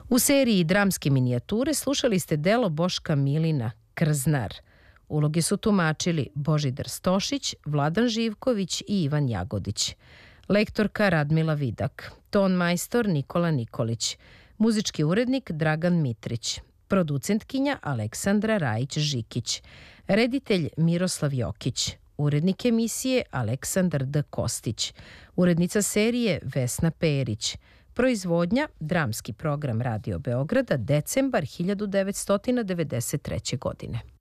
U seriji dramske minijature slušali ste delo Boška Milina Krznar. Uloge su tumačili Božidar Stošić, Vladan Živković i Ivan Jagodić. Lektorka Radmila Vidak, ton majstor Nikola Nikolić, muzički urednik Dragan Mitrić, producentkinja Aleksandra Rajić-Žikić, reditelj Miroslav Jokić, urednik emisije Aleksandar D. Kostić, urednica serije Vesna Perić, proizvodnja dramski program Radio Beograda, decembar 1993. godine.